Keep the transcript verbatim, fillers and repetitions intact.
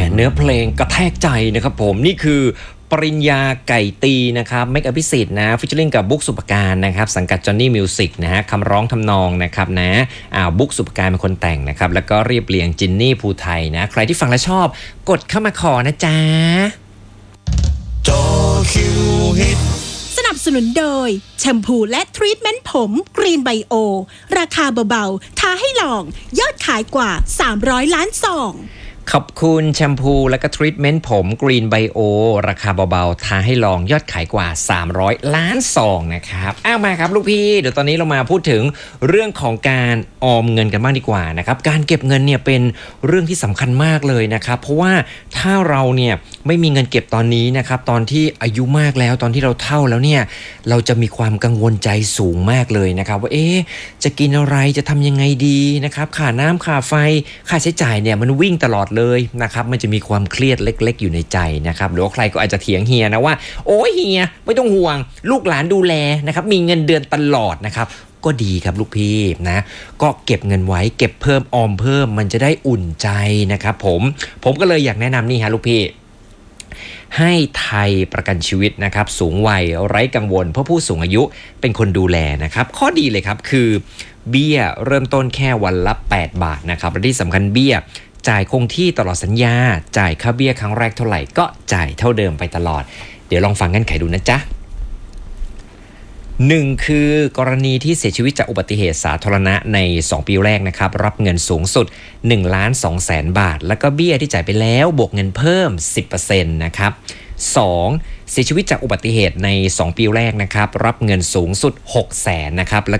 เนื้อเพลงกระแทกใจนะครับผมนี่คือปริญญาไก่ตีนะครับเมกอภิสิทธิ์นะฟิชเชอร์ลิงกับบุ๊กสุปการนะครับสังกัดจอห์นนี่มิวสิกนะฮะคำร้องทำนองนะครับนะอ่าบุ๊กสุปการเป็นคนแต่งนะครับแล้วก็เรียบเรียงจินนี่ภูไทยนะใครที่ฟังและชอบกดเข้ามาขอนะจ๊ะจอคิวฮิตสนับสนุนโดยแชมพูและทรีทเมนต์ผมกรีนไบโอราคาเบาๆท้าให้ลองยอดขายกว่าสามร้อยล้านซองขอบคุณแชมพูและก็ทรีทเมนต์ผมกรีนไบโอราคาเบาๆท้าให้ลองยอดขายกว่าสามร้อยล้านซองนะครับอ้าวมาครับลูกพี่เดี๋ยวตอนนี้เรามาพูดถึงเรื่องของการออมเงินกันบ้างดีกว่านะครับการเก็บเงินเนี่ยเป็นเรื่องที่สำคัญมากเลยนะครับเพราะว่าถ้าเราเนี่ยไม่มีเงินเก็บตอนนี้นะครับตอนที่อายุมากแล้วตอนที่เราเฒ่าแล้วเนี่ยเราจะมีความกังวลใจสูงมากเลยนะครับว่าเอ๊ะจะกินอะไรจะทำยังไงดีนะครับค่าน้ำค่าไฟค่าใช้จ่ายเนี่ยมันวิ่งตลอดเลยนะครับมันจะมีความเครียดเล็กๆอยู่ในใจนะครับหรือว่าใครก็อาจจะเถียงเฮียนะว่าโอ้ยเฮียไม่ต้องห่วงลูกหลานดูแลนะครับมีเงินเดือนตลอดนะครับก็ดีครับลูกพี่นะก็เก็บเงินไว้เก็บเพิ่มออมเพิ่มมันจะได้อุ่นใจนะครับผมผมก็เลยอยากแนะนำนี่ฮะลูกพี่ให้ไทยประกันชีวิตนะครับสูงวัยไร้กังวลเพราะผู้สูงอายุเป็นคนดูแลนะครับข้อดีเลยครับคือเบี้ยเริ่มต้นแค่วันละแปดบาทนะครับและที่สำคัญเบี้ยจ่ายคงที่ตลอดสัญญาจ่ายค่าเบี้ยครั้งแรกเท่าไหร่ก็จ่ายเท่าเดิมไปตลอดเดี๋ยวลองฟังเงื่อนไขดูนะจ๊ะหนึ่งคือกรณีที่เสียชีวิตจากอุบัติเหตุสาธารณะในสองปีแรกนะครับรับเงินสูงสุด หนึ่งล้านสองแสน บาทแล้วก็เบี้ยที่จ่ายไปแล้วบวกเงินเพิ่ม สิบเปอร์เซ็นต์ นะครับสองเสียชีวิตจากอุบัติเหตุในสองปีแรกนะครับรับเงินสูงสุด หกแสน นะครับ